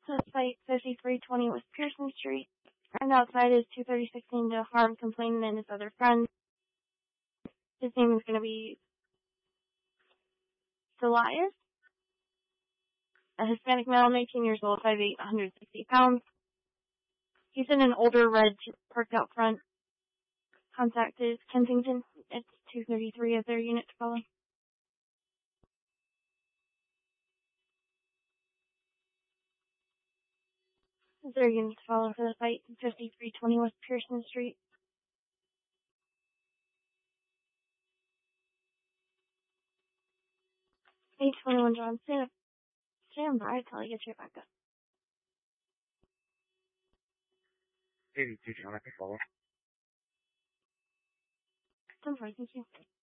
to Site 5320 West Pearson Street. And outside is 23016 to Harm complaining and his other friend. His name is going to be Elias. A Hispanic male, 18 years old, 5'8", 160 pounds. He's in an older red parked out front. Contact is Kensington. It's 233 of their unit to follow. Is their unit to follow for the site 5320 West Pearson Street. 821 John. Stand by till I get you back up. 82 John, I can follow. I'm sorry, thank you.